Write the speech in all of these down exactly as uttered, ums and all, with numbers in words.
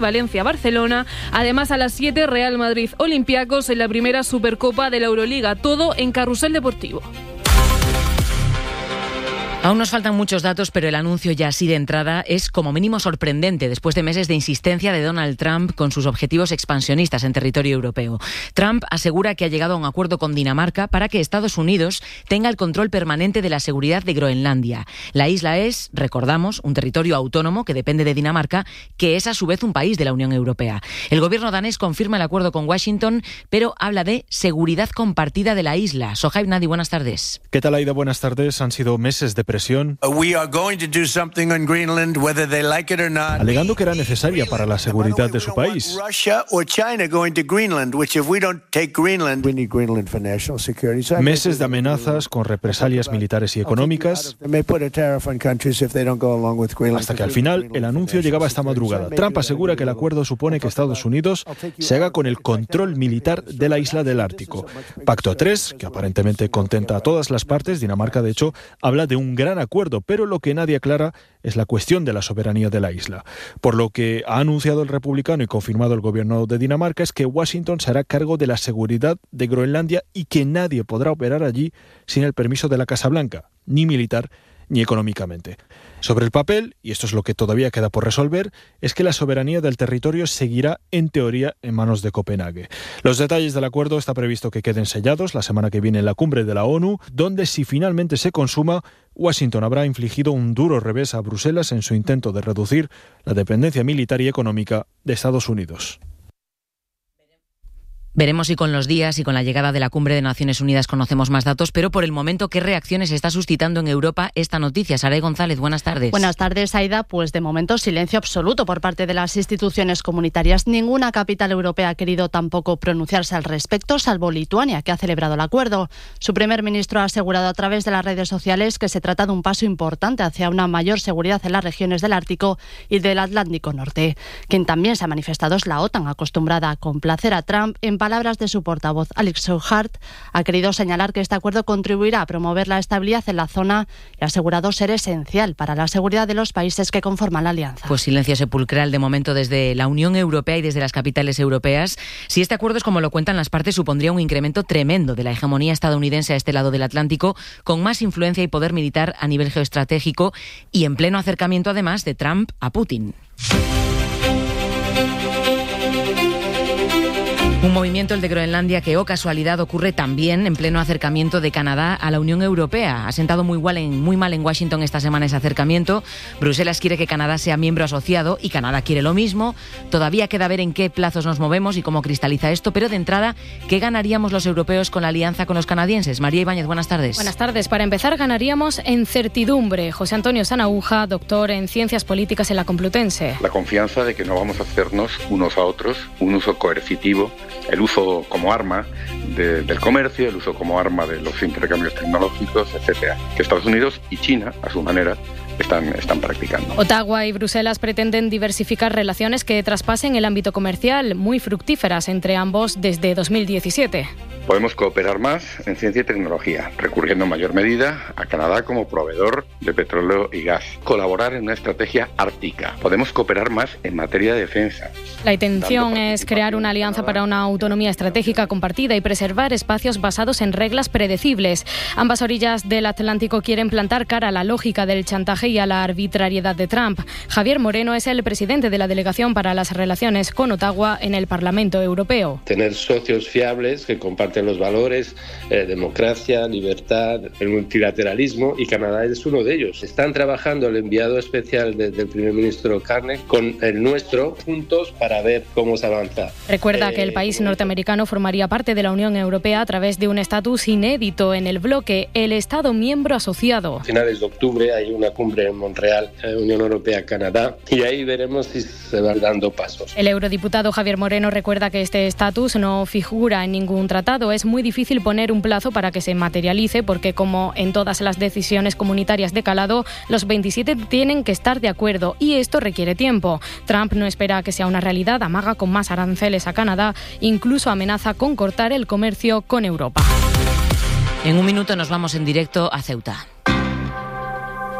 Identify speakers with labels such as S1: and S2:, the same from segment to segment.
S1: Valencia-Barcelona. Además, a las siete, Real Madrid-Olympiacos en la primera Supercopa de la Euroliga. Todo en Carrusel Deportivo.
S2: Aún nos faltan muchos datos, pero el anuncio ya así de entrada es como mínimo sorprendente después de meses de insistencia de Donald Trump con sus objetivos expansionistas en territorio europeo. Trump asegura que ha llegado a un acuerdo con Dinamarca para que Estados Unidos tenga el control permanente de la seguridad de Groenlandia. La isla es, recordamos, un territorio autónomo que depende de Dinamarca, que es a su vez un país de la Unión Europea. El gobierno danés confirma el acuerdo con Washington, pero habla de seguridad compartida de la isla. Sohaib Nadi, buenas tardes.
S3: ¿Qué tal, Aida? Buenas tardes. Han sido meses de presión, alegando que era necesaria para la seguridad de su país. Meses de amenazas con represalias militares y económicas, hasta que al final el anuncio llegaba esta madrugada. Trump asegura que el acuerdo supone que Estados Unidos se haga con el control militar de la isla del Ártico. Pacto a tres, que aparentemente contenta a todas las partes. Dinamarca, de hecho, habla de un gran acuerdo, pero lo que nadie aclara es la cuestión de la soberanía de la isla. Por lo que ha anunciado el republicano y confirmado el gobierno de Dinamarca es que Washington se hará cargo de la seguridad de Groenlandia y que nadie podrá operar allí sin el permiso de la Casa Blanca, ni militar ni económicamente. Sobre el papel, y esto es lo que todavía queda por resolver, es que la soberanía del territorio seguirá, en teoría, en manos de Copenhague. Los detalles del acuerdo está previsto que queden sellados la semana que viene en la cumbre de la ONU, donde, si finalmente se consuma, Washington habrá infligido un duro revés a Bruselas en su intento de reducir la dependencia militar y económica de Estados Unidos.
S2: Veremos si con los días y con la llegada de la cumbre de Naciones Unidas conocemos más datos, pero por el momento, ¿qué reacciones está suscitando en Europa esta noticia? Saray González, buenas tardes.
S4: Buenas tardes, Aida. Pues de momento silencio absoluto por parte de las instituciones comunitarias. Ninguna capital europea ha querido tampoco pronunciarse al respecto, salvo Lituania, que ha celebrado el acuerdo. Su primer ministro ha asegurado a través de las redes sociales que se trata de un paso importante hacia una mayor seguridad en las regiones del Ártico y del Atlántico Norte. Quien también se ha manifestado es la OTAN, acostumbrada a complacer a Trump. En palabras de su portavoz, Alex Souchard, ha querido señalar que este acuerdo contribuirá a promover la estabilidad en la zona y ha asegurado ser esencial para la seguridad de los países que conforman la alianza.
S2: Pues silencio sepulcral de momento desde la Unión Europea y desde las capitales europeas. Si este acuerdo es como lo cuentan las partes, supondría un incremento tremendo de la hegemonía estadounidense a este lado del Atlántico, con más influencia y poder militar a nivel geoestratégico y en pleno acercamiento además de Trump a Putin. Un movimiento, el de Groenlandia, que, oh casualidad, ocurre también en pleno acercamiento de Canadá a la Unión Europea. Ha sentado muy mal, en, muy mal en Washington esta semana ese acercamiento. Bruselas quiere que Canadá sea miembro asociado y Canadá quiere lo mismo. Todavía queda ver en qué plazos nos movemos y cómo cristaliza esto, pero de entrada, ¿qué ganaríamos los europeos con la alianza con los canadienses? María Ibáñez, buenas tardes.
S1: Buenas tardes. Para empezar, ganaríamos en certidumbre. José Antonio Sanauja, doctor en Ciencias Políticas en la Complutense.
S5: La confianza de que no vamos a hacernos unos a otros un uso coercitivo, el uso como arma de, del comercio, el uso como arma de los intercambios tecnológicos, etcétera, que Estados Unidos y China, a su manera, están, están practicando.
S1: Ottawa y Bruselas pretenden diversificar relaciones que traspasen el ámbito comercial, muy fructíferas entre ambos desde dos mil diecisiete.
S5: Podemos cooperar más en ciencia y tecnología, recurriendo en mayor medida a Canadá como proveedor de petróleo y gas. Colaborar en una estrategia ártica. Podemos cooperar más en materia de defensa.
S1: La intención es crear una alianza para una autonomía estratégica compartida y preservar espacios basados en reglas predecibles. Ambas orillas del Atlántico quieren plantar cara a la lógica del chantaje y a la arbitrariedad de Trump. Javier Moreno es el presidente de la Delegación para las Relaciones con Ottawa en el Parlamento Europeo.
S6: Tener socios fiables que comparten los valores, eh, democracia, libertad, el multilateralismo, y Canadá es uno de ellos. Están trabajando el enviado especial de, del primer ministro Carney con el nuestro juntos para ver cómo se avanza.
S1: Recuerda
S6: eh,
S1: que el país norteamericano formaría parte de la Unión Europea a través de un estatus inédito en el bloque, el Estado miembro asociado.
S6: A finales de octubre hay una cumbre en Montreal, eh, Unión Europea-Canadá, y ahí veremos si se van dando pasos.
S1: El eurodiputado Javier Moreno recuerda que este estatus no figura en ningún tratado. Es muy difícil poner un plazo para que se materialice porque, como en todas las decisiones comunitarias de calado, los veintisiete tienen que estar de acuerdo y esto requiere tiempo. Trump no espera que sea una realidad, amaga con más aranceles a Canadá, incluso amenaza con cortar el comercio con Europa.
S2: En un minuto nos vamos en directo a Ceuta.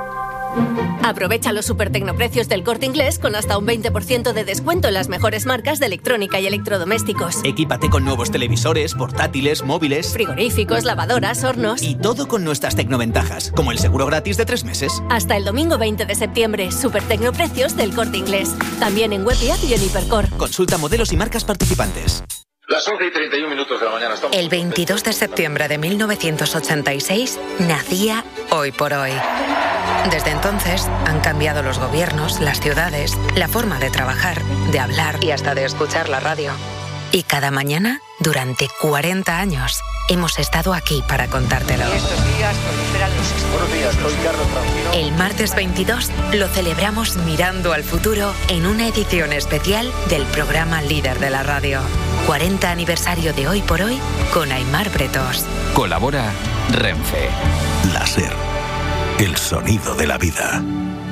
S7: Aprovecha los supertecnoprecios del Corte Inglés con hasta un veinte por ciento de descuento en las mejores marcas de electrónica y electrodomésticos.
S8: Equípate con nuevos televisores, portátiles, móviles,
S7: frigoríficos, lavadoras, hornos.
S8: Y todo con nuestras tecnoventajas, como el seguro gratis de tres meses.
S7: Hasta el domingo veinte de septiembre, supertecnoprecios del Corte Inglés. También en web y app y en Hipercor.
S8: Consulta modelos y marcas participantes.
S9: Las once y treinta y un minutos de la mañana. Estamos...
S10: El veintidós de septiembre de mil novecientos ochenta y seis nacía Hoy por Hoy. Desde entonces han cambiado los gobiernos, las ciudades, la forma de trabajar, de hablar y hasta de escuchar la radio. Y cada mañana, durante cuarenta años, hemos estado aquí para contártelo.
S11: Y estos días proliferan los estímulos.
S9: Buenos días, soy Carlos Francino.
S10: El martes veintidós lo celebramos mirando al futuro en una edición especial del programa líder de la radio. cuarenta aniversario de Hoy por Hoy con Aimar Bretos.
S12: Colabora Renfe.
S13: La SER. El sonido de la vida.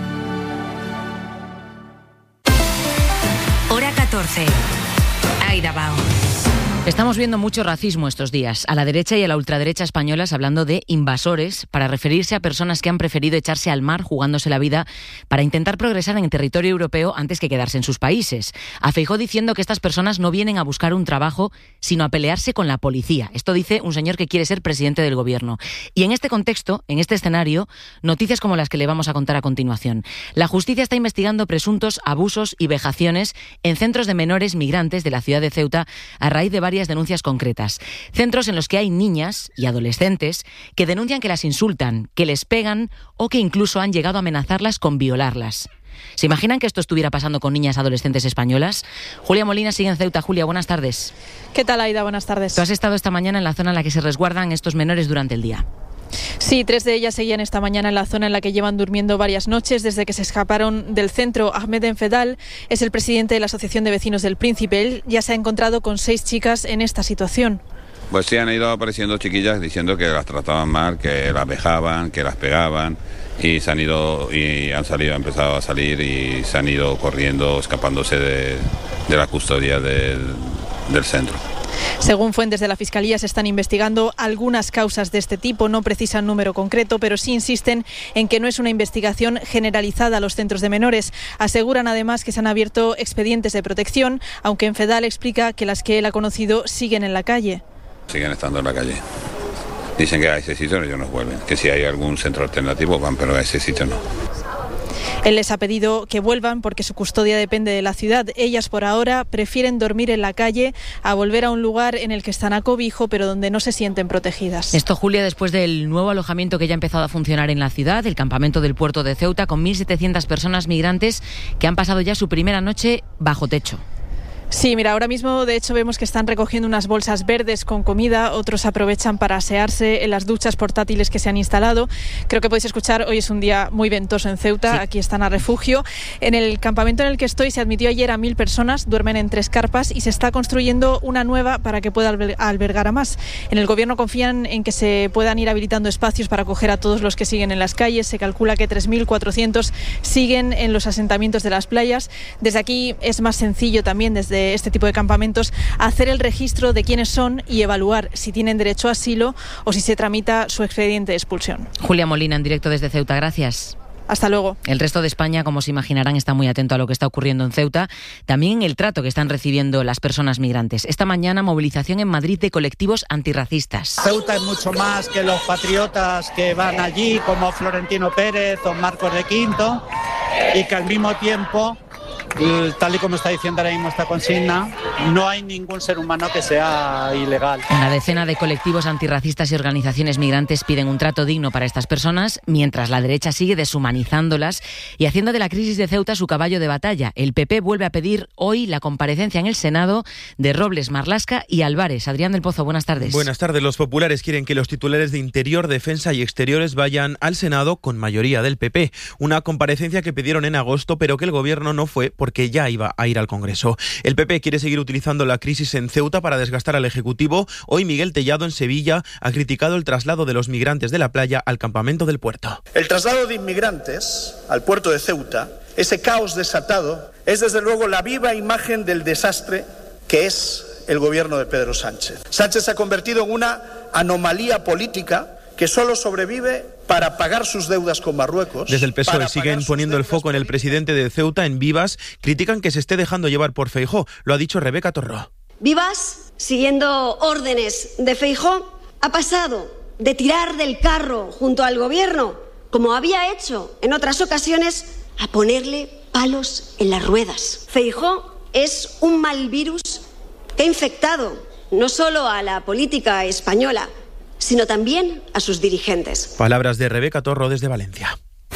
S10: Hora catorce. Aida Bao.
S2: Estamos viendo mucho racismo estos días, a la derecha y a la ultraderecha españolas hablando de invasores para referirse a personas que han preferido echarse al mar jugándose la vida para intentar progresar en el territorio europeo antes que quedarse en sus países. A Feijóo diciendo que estas personas no vienen a buscar un trabajo, sino a pelearse con la policía. Esto dice un señor que quiere ser presidente del gobierno. Y en este contexto, en este escenario, noticias como las que le vamos a contar a continuación. La justicia está investigando presuntos abusos y vejaciones en centros de menores migrantes de la ciudad de Ceuta a raíz de varias denuncias concretas. Centros en los que hay niñas y adolescentes que denuncian que las insultan, que les pegan o que incluso han llegado a amenazarlas con violarlas. ¿Se imaginan que esto estuviera pasando con niñas adolescentes españolas? Julia Molina sigue en Ceuta. Julia, buenas tardes.
S14: ¿Qué tal, Aida? Buenas tardes.
S2: Tú has estado esta mañana en la zona en la que se resguardan estos menores durante el día.
S14: Sí, tres de ellas seguían esta mañana en la zona en la que llevan durmiendo varias noches desde que se escaparon del centro. Ahmed Enfedal es el presidente de la Asociación de Vecinos del Príncipe. Él ya se ha encontrado con seis chicas en esta situación.
S15: Pues sí, han ido apareciendo chiquillas diciendo que las trataban mal, que las vejaban, que las pegaban y se han ido y han salido, han empezado a salir y se han ido corriendo, escapándose de, de la custodia del, del centro.
S14: Según fuentes de la Fiscalía, se están investigando algunas causas de este tipo. No precisan número concreto, pero sí insisten en que no es una investigación generalizada a los centros de menores. Aseguran además que se han abierto expedientes de protección, aunque Enfedal explica que las que él ha conocido siguen en la calle.
S15: Siguen estando en la calle. Dicen que a ese sitio ellos no vuelven, que si hay algún centro alternativo van, pero a ese sitio no.
S14: Él les ha pedido que vuelvan porque su custodia depende de la ciudad. Ellas por ahora prefieren dormir en la calle a volver a un lugar en el que están a cobijo pero donde no se sienten protegidas.
S2: Esto, Julia, después del nuevo alojamiento que ya ha empezado a funcionar en la ciudad, el campamento del puerto de Ceuta, con mil setecientas personas migrantes que han pasado ya su primera noche bajo techo.
S14: Sí, mira, ahora mismo de hecho vemos que están recogiendo unas bolsas verdes con comida, otros aprovechan para asearse en las duchas portátiles que se han instalado. Creo que podéis escuchar, hoy es un día muy ventoso en Ceuta, sí. Aquí están a refugio. En el campamento en el que estoy se admitió ayer a mil personas, duermen en tres carpas y se está construyendo una nueva para que pueda albergar a más. En el gobierno confían en que se puedan ir habilitando espacios para acoger a todos los que siguen en las calles. Se calcula que tres mil cuatrocientos siguen en los asentamientos de las playas. Desde aquí es más sencillo también, desde este tipo de campamentos, hacer el registro de quiénes son y evaluar si tienen derecho a asilo o si se tramita su expediente de expulsión.
S2: Julia Molina, en directo desde Ceuta, gracias.
S14: Hasta luego.
S2: El resto de España, como se imaginarán, está muy atento a lo que está ocurriendo en Ceuta, también en el trato que están recibiendo las personas migrantes. Esta mañana, movilización en Madrid de colectivos antirracistas.
S16: Ceuta es mucho más que los patriotas que van allí, como Florentino Pérez o Marcos de Quinto, y que al mismo tiempo, tal y como está diciendo ahora mismo esta consigna, no hay ningún ser humano que sea ilegal.
S2: Una decena de colectivos antirracistas y organizaciones migrantes piden un trato digno para estas personas, mientras la derecha sigue deshumanizándolas y haciendo de la crisis de Ceuta su caballo de batalla. El P P vuelve a pedir hoy la comparecencia en el Senado de Robles, Marlaska y Álvarez. Adrián del Pozo, buenas tardes.
S17: Buenas tardes. Los populares quieren que los titulares de Interior, Defensa y Exteriores vayan al Senado con mayoría del P P. Una comparecencia que pidieron en agosto, pero que el gobierno no fue porque ya iba a ir al Congreso. El P P quiere seguir utilizando la crisis en Ceuta para desgastar al Ejecutivo. Hoy Miguel Tellado, en Sevilla, ha criticado el traslado de los migrantes de la playa al campamento del puerto.
S18: El traslado de inmigrantes al puerto de Ceuta, ese caos desatado, es desde luego la viva imagen del desastre que es el gobierno de Pedro Sánchez. Sánchez se ha convertido en una anomalía política que solo sobrevive para pagar sus deudas con Marruecos.
S17: Desde el P S O E siguen poniendo el foco en el presidente de Ceuta, en Vivas. Critican que se esté dejando llevar por Feijóo. Lo ha dicho Rebeca Torró.
S19: Vivas, siguiendo órdenes de Feijóo, ha pasado de tirar del carro junto al gobierno, como había hecho en otras ocasiones, a ponerle palos en las ruedas. Feijóo es un mal virus que ha infectado no solo a la política española, sino también a sus dirigentes.
S17: Palabras de Rebeca Torró desde Valencia.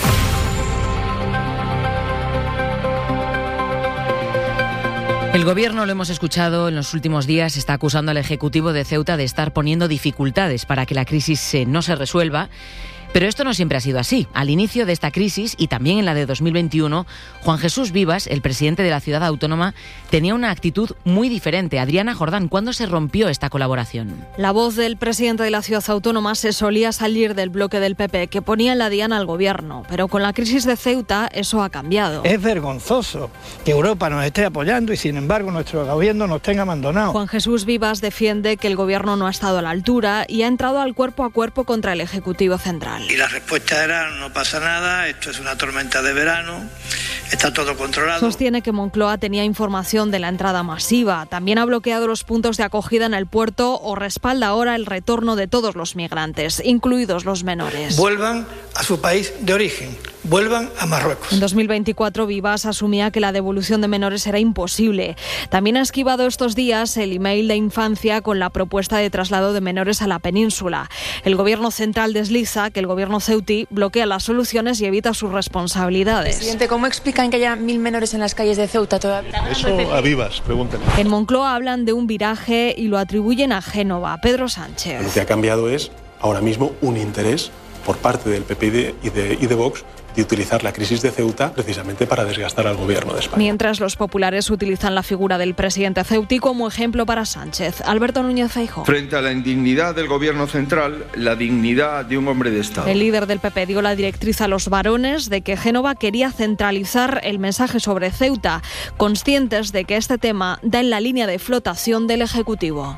S2: El Gobierno, lo hemos escuchado en los últimos días, está acusando al Ejecutivo de Ceuta de estar poniendo dificultades para que la crisis no se resuelva. Pero esto no siempre ha sido así. Al inicio de esta crisis y también en la de dos mil veintiuno, Juan Jesús Vivas, el presidente de la ciudad autónoma, tenía una actitud muy diferente. Adriana Jordán, ¿cuándo se rompió esta colaboración?
S20: La voz del presidente de la ciudad autónoma se solía salir del bloque del P P, que ponía en la diana al gobierno. Pero con la crisis de Ceuta eso ha cambiado.
S21: Es vergonzoso que Europa nos esté apoyando y sin embargo nuestro gobierno nos tenga abandonado.
S20: Juan Jesús Vivas defiende que el gobierno no ha estado a la altura y ha entrado al cuerpo a cuerpo contra el Ejecutivo Central.
S21: Y la respuesta era: no pasa nada, esto es una tormenta de verano, está todo controlado.
S20: Sostiene que Moncloa tenía información de la entrada masiva, también ha bloqueado los puntos de acogida en el puerto o respalda ahora el retorno de todos los migrantes, incluidos los menores.
S21: Vuelvan a su país de origen, vuelvan a Marruecos.
S20: En dos mil veinticuatro Vivas asumía que la devolución de menores era imposible. También ha esquivado estos días el email de infancia con la propuesta de traslado de menores a la península. El gobierno central desliza que el gobierno ceutí bloquea las soluciones y evita sus responsabilidades.
S22: Presidente, ¿cómo explican que haya mil menores en las calles de Ceuta todavía?
S21: Eso a Vivas, pregúntale.
S20: En Moncloa hablan de un viraje y lo atribuyen a Génova. Pedro Sánchez.
S23: Lo que ha cambiado es ahora mismo un interés por parte del P P y de, y de Vox de utilizar la crisis de Ceuta precisamente para desgastar al gobierno de España.
S20: Mientras los populares utilizan la figura del presidente ceutí como ejemplo para Sánchez. Alberto Núñez Feijóo.
S24: Frente a la indignidad del gobierno central, la dignidad de un hombre de Estado.
S20: El líder del P P dio la directriz a los varones de que Génova quería centralizar el mensaje sobre Ceuta, conscientes de que este tema da en la línea de flotación del Ejecutivo.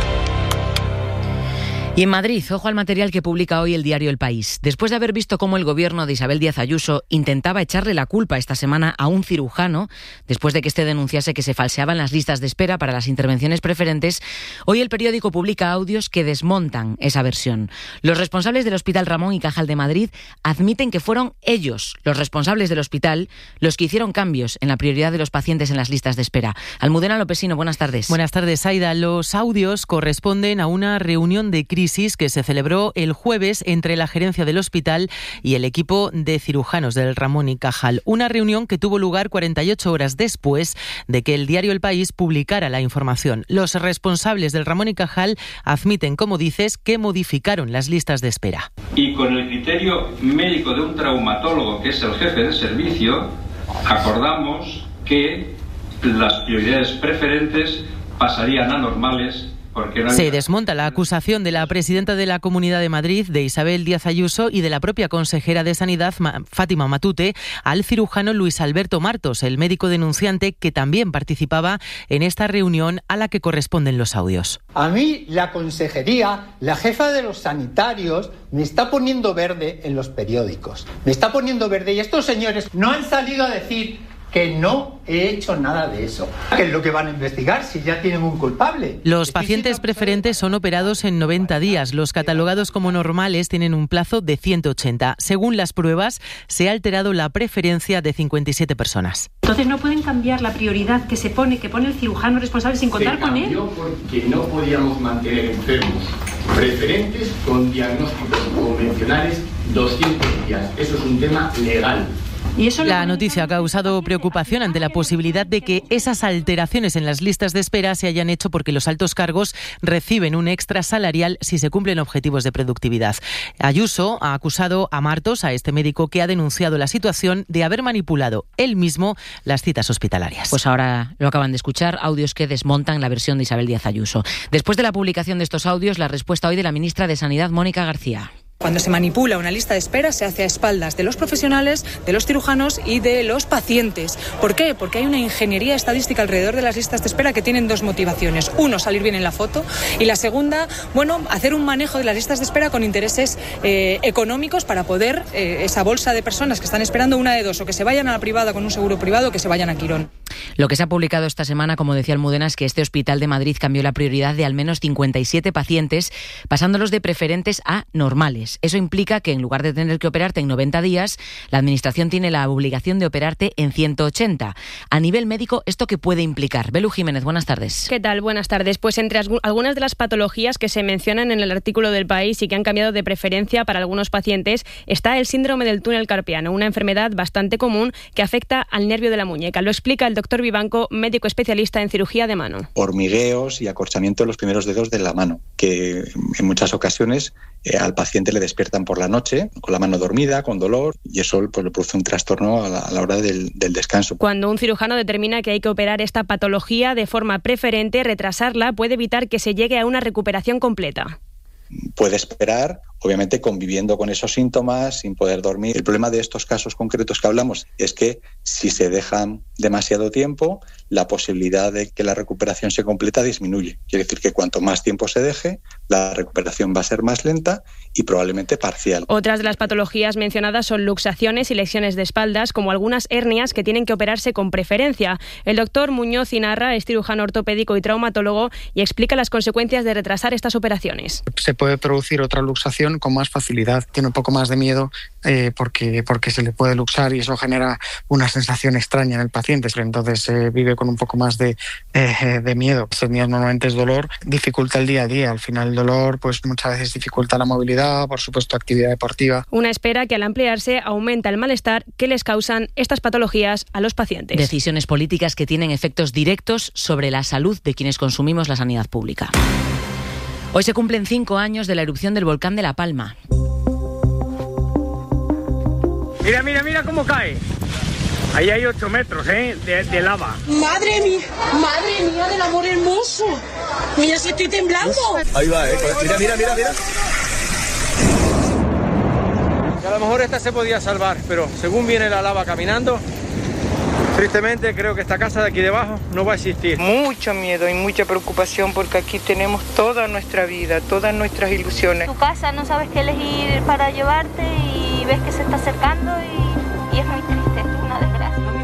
S2: Y en Madrid, ojo al material que publica hoy el diario El País. Después de haber visto cómo el gobierno de Isabel Díaz Ayuso intentaba echarle la culpa esta semana a un cirujano, después de que éste denunciase que se falseaban las listas de espera para las intervenciones preferentes, hoy el periódico publica audios que desmontan esa versión. Los responsables del Hospital Ramón y Cajal de Madrid admiten que fueron ellos, los responsables del hospital, los que hicieron cambios en la prioridad de los pacientes en las listas de espera. Almudena Lopesino, buenas tardes.
S25: Buenas tardes, Aida. Los audios corresponden a una reunión de crisis que se celebró el jueves entre la gerencia del hospital y el equipo de cirujanos del Ramón y Cajal. Una reunión que tuvo lugar cuarenta y ocho horas después de que el diario El País publicara la información. Los responsables del Ramón y Cajal admiten, como dices, que modificaron las listas de espera.
S26: Y con el criterio médico de un traumatólogo, que es el jefe de servicio, acordamos que las prioridades preferentes pasarían a normales. No
S25: Se desmonta la acusación de la presidenta de la Comunidad de Madrid, de Isabel Díaz Ayuso, y de la propia consejera de Sanidad, Fátima Matute, al cirujano Luis Alberto Martos, el médico denunciante que también participaba en esta reunión a la que corresponden los audios.
S27: A mí la consejería, la jefa de los sanitarios, me está poniendo verde en los periódicos. Me está poniendo verde y estos señores no han salido a decir que no he hecho nada de eso. ¿Qué es lo que van a investigar si ya tienen un culpable?
S25: Los pacientes preferentes son operados en noventa días. Los catalogados como normales tienen un plazo de ciento ochenta. Según las pruebas, se ha alterado la preferencia de cincuenta y siete personas.
S28: Entonces no pueden cambiar la prioridad que se pone, que pone el cirujano responsable sin contar con él.
S29: Se cambió porque no podíamos mantener enfermos preferentes con diagnósticos convencionales doscientos días. Eso es un tema legal.
S25: La noticia ha causado preocupación ante la posibilidad de que esas alteraciones en las listas de espera se hayan hecho porque los altos cargos reciben un extra salarial si se cumplen objetivos de productividad. Ayuso ha acusado a Martos, a este médico que ha denunciado la situación, de haber manipulado él mismo las citas hospitalarias.
S2: Pues ahora lo acaban de escuchar, audios que desmontan la versión de Isabel Díaz Ayuso. Después de la publicación de estos audios, la respuesta hoy de la ministra de Sanidad, Mónica García.
S1: Cuando se manipula una lista de espera se hace a espaldas de los profesionales, de los cirujanos y de los pacientes. ¿Por qué? Porque hay una ingeniería estadística alrededor de las listas de espera que tienen dos motivaciones. Uno, salir bien en la foto, y la segunda, bueno, hacer un manejo de las listas de espera con intereses eh, económicos para poder, eh, esa bolsa de personas que están esperando, una de dos, o que se vayan a la privada con un seguro privado o que se vayan a Quirón.
S2: Lo que se ha publicado esta semana, como decía Almudena, es que este hospital de Madrid cambió la prioridad de al menos cincuenta y siete pacientes, pasándolos de preferentes a normales. Eso implica que en lugar de tener que operarte en noventa días, la Administración tiene la obligación de operarte en ciento ochenta. A nivel médico, ¿esto qué puede implicar? Belu Jiménez, buenas tardes.
S3: ¿Qué tal? Buenas tardes. Pues entre algunas de las patologías que se mencionan en el artículo del País y que han cambiado de preferencia para algunos pacientes está el síndrome del túnel carpiano, una enfermedad bastante común que afecta al nervio de la muñeca. Lo explica el doctor Vivanco, médico especialista en cirugía de mano.
S4: Hormigueos y acorchamiento de los primeros dedos de la mano, que en muchas ocasiones eh, al paciente le despiertan por la noche, con la mano dormida, con dolor, y eso pues, le produce un trastorno a la, a la hora del, del descanso.
S3: Cuando un cirujano determina que hay que operar esta patología de forma preferente, retrasarla puede evitar que se llegue a una recuperación completa.
S4: Puede esperar, obviamente conviviendo con esos síntomas, sin poder dormir. El problema de estos casos concretos que hablamos es que si se dejan demasiado tiempo, la posibilidad de que la recuperación se completa disminuye. Quiere decir que cuanto más tiempo se deje, la recuperación va a ser más lenta y probablemente parcial.
S3: Otras de las patologías mencionadas son luxaciones y lesiones de espaldas, como algunas hernias que tienen que operarse con preferencia. El doctor Muñoz Inarra es cirujano ortopédico y traumatólogo y explica las consecuencias de retrasar estas operaciones.
S5: Se puede producir otra luxación con más facilidad. Tiene un poco más de miedo eh, porque, porque se le puede luxar y eso genera una sensación extraña en el paciente. Entonces se eh, vive con un poco más de, eh, de miedo. Ese miedo normalmente es dolor, dificulta el día a día. Al final el dolor pues muchas veces dificulta la movilidad, por supuesto actividad deportiva.
S3: Una espera que al ampliarse aumenta el malestar que les causan estas patologías a los pacientes.
S2: Decisiones políticas que tienen efectos directos sobre la salud de quienes consumimos la sanidad pública. Hoy se cumplen cinco años de la erupción del volcán de La Palma.
S6: Mira, mira, mira cómo cae. Ahí hay ocho metros, ¿eh? De, de lava.
S7: Madre mía, madre mía del amor hermoso. Mira si estoy temblando.
S6: Ahí va, ¿eh? Mira, mira, mira, mira. A lo mejor esta se podía salvar, pero según viene la lava caminando, tristemente creo que esta casa de aquí debajo no va a existir.
S8: Mucho miedo y mucha preocupación porque aquí tenemos toda nuestra vida, todas nuestras ilusiones.
S9: Tu casa no sabes qué elegir para llevarte y ves que se está acercando y, y es muy triste, es una desgracia.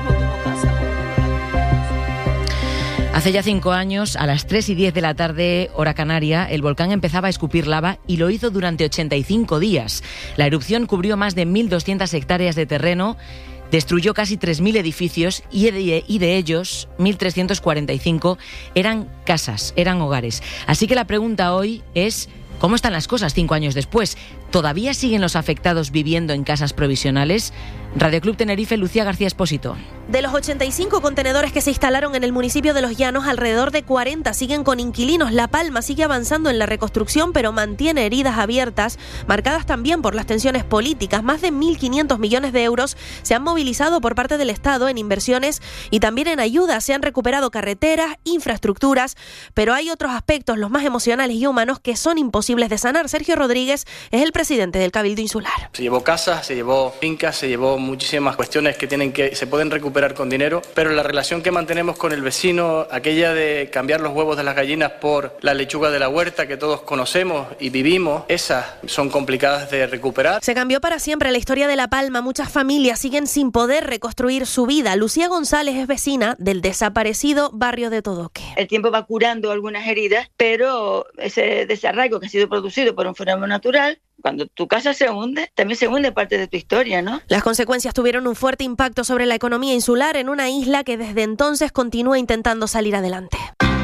S2: Hace ya cinco años, a las tres y diez de la tarde, hora canaria, el volcán empezaba a escupir lava y lo hizo durante ochenta y cinco días. La erupción cubrió más de mil doscientas hectáreas de terreno, destruyó casi tres mil edificios y de, y de ellos mil trescientos cuarenta y cinco eran casas, eran hogares. Así que la pregunta hoy es, ¿cómo están las cosas cinco años después? ¿Todavía siguen los afectados viviendo en casas provisionales? Radio Club Tenerife, Lucía García Espósito.
S11: De los ochenta y cinco contenedores que se instalaron en el municipio de Los Llanos, alrededor de cuarenta siguen con inquilinos. La Palma sigue avanzando en la reconstrucción, pero mantiene heridas abiertas, marcadas también por las tensiones políticas. Más de mil quinientos millones de euros se han movilizado por parte del Estado en inversiones y también en ayudas. Se han recuperado carreteras, infraestructuras, pero hay otros aspectos, los más emocionales y humanos, que son imposibles de sanar. Sergio Rodríguez es el presidente del Cabildo Insular.
S30: Se llevó casas, se llevó fincas, se llevó muchísimas cuestiones que tienen que se pueden recuperar con dinero, pero la relación que mantenemos con el vecino, aquella de cambiar los huevos de las gallinas por la lechuga de la huerta que todos conocemos y vivimos, esas son complicadas de recuperar.
S11: Se cambió para siempre la historia de La Palma. Muchas familias siguen sin poder reconstruir su vida. Lucía González es vecina del desaparecido barrio de Todoque.
S31: El tiempo va curando algunas heridas, pero ese desarraigo que ha sido producido por un fenómeno natural, cuando tu casa se hunde, también se hunde parte de tu historia, ¿no?
S11: Las consecuencias tuvieron un fuerte impacto sobre la economía insular en una isla que desde entonces continúa intentando salir adelante.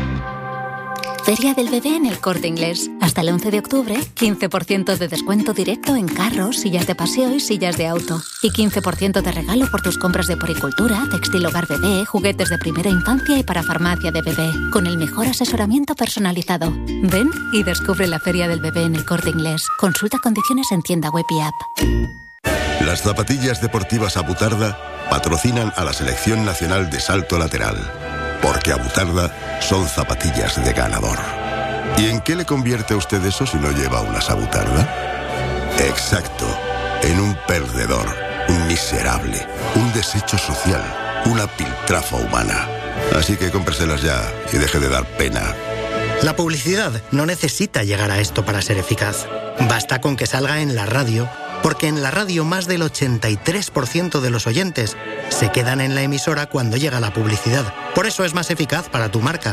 S32: Feria del Bebé en El Corte Inglés. Hasta el once de octubre, quince por ciento de descuento directo en carros, sillas de paseo y sillas de auto. Y quince por ciento de regalo por tus compras de poricultura, textil hogar bebé, juguetes de primera infancia y para farmacia de bebé. Con el mejor asesoramiento personalizado. Ven y descubre la Feria del Bebé en El Corte Inglés. Consulta condiciones en tienda web y app.
S33: Las zapatillas deportivas Abutarda patrocinan a la Selección Nacional de Salto Lateral. Porque Abutarda son zapatillas de ganador. ¿Y en qué le convierte a usted eso si no lleva unas Abutarda? Exacto, en un perdedor, un miserable, un desecho social, una piltrafa humana. Así que cómpreselas ya y deje de dar pena.
S10: La publicidad no necesita llegar a esto para ser eficaz. Basta con que salga en la radio, porque en la radio más del ochenta y tres por ciento de los oyentes se quedan en la emisora cuando llega la publicidad. Por eso es más eficaz para tu marca.